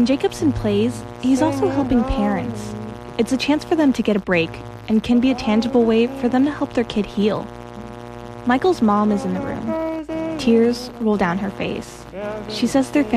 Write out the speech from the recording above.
When Jacobson plays, he's also helping parents. It's a chance for them to get a break and can be a tangible way for them to help their kid heal. Michael's mom is in the room. Tears roll down her face. She says their